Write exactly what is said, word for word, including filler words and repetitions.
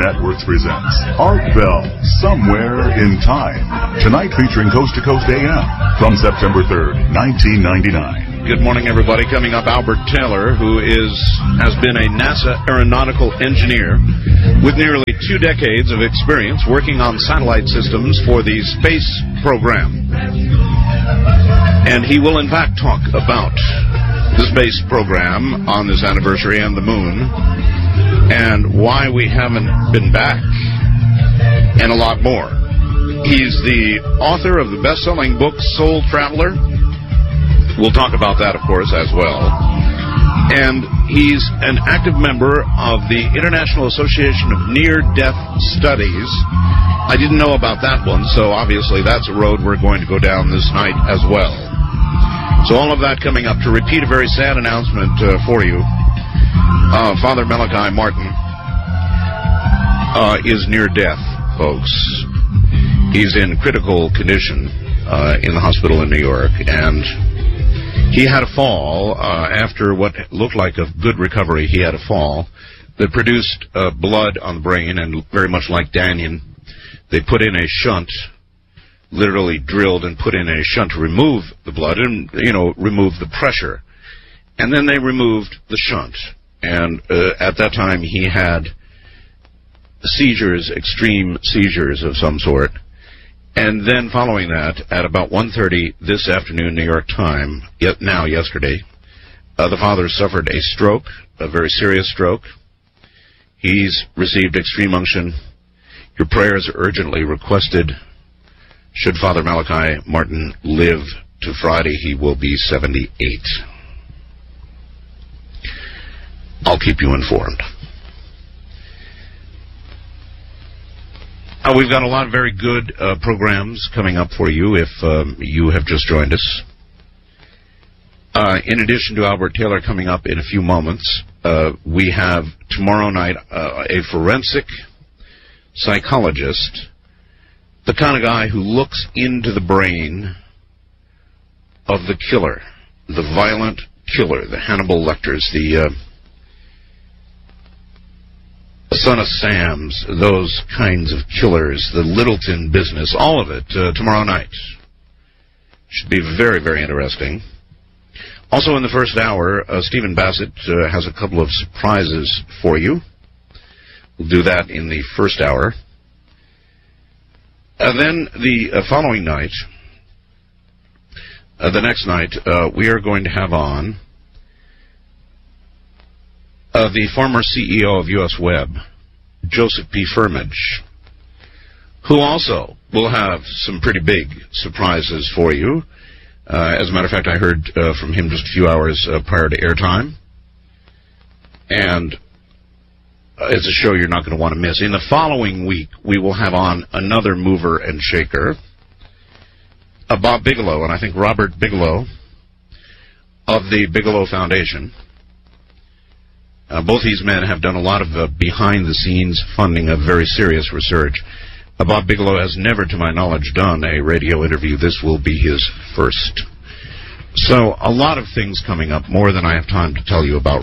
Networks presents Art Bell, Somewhere in Time. Tonight featuring Coast to Coast A M from September third, nineteen ninety-nine. Good morning, everybody. Coming up, Albert Taylor, who is has been a NASA aeronautical engineer with nearly two decades of experience working on satellite systems for the space program. And he will, in fact, talk about the space program on this anniversary and the moon, and why we haven't been back, and a lot more. He's the author of the best-selling book, Soul Traveler. We'll talk about that, of course, as well. And he's an active member of the International Association of Near-Death Studies. I didn't know about that one, so obviously that's a road we're going to go down this night as well. So all of that coming up. To repeat a very sad announcement uh, for you, uh, Father Malachi Martin uh, is near death, folks. He's in critical condition uh, in the hospital in New York, and he had a fall uh, after what looked like a good recovery. He had a fall that produced uh, blood on the brain, and very much like Danyan, they put in a shunt, literally drilled and put in a shunt to remove the blood and, you know, remove the pressure. And then they removed the shunt. And uh, at that time he had seizures, extreme seizures of some sort. And then following that, at about one thirty this afternoon, New York time, yet now yesterday, uh, the father suffered a stroke, a very serious stroke. He's received extreme unction. Your prayers are urgently requested. Should Father Malachi Martin live to Friday, he will be seventy-eight. I'll keep you informed. Uh, we've got a lot of very good uh, programs coming up for you if um, you have just joined us. Uh, in addition to Albert Taylor coming up in a few moments, uh, we have tomorrow night uh, a forensic psychologist, the kind of guy who looks into the brain of the killer, the violent killer, the Hannibal Lecters, the uh, Son of Sam's, those kinds of killers, the Littleton business, all of it, uh, tomorrow night. Should be very, very interesting. Also in the first hour, uh, Stephen Bassett uh, has a couple of surprises for you. We'll do that in the first hour. And then the uh, following night, uh, the next night, uh, we are going to have on uh, the former C E O of U S Web, Joseph P. Firmage, who also will have some pretty big surprises for you. Uh, as a matter of fact, I heard uh, from him just a few hours uh, prior to airtime. And uh, it's a show you're not going to want to miss. In the following week, we will have on another mover and shaker, uh, Bob Bigelow, and I think Robert Bigelow of the Bigelow Foundation. Uh, both these men have done a lot of uh, behind-the-scenes funding of very serious research. Uh, Bob Bigelow has never, to my knowledge, done a radio interview. This will be his first. So, a lot of things coming up, more than I have time to tell you about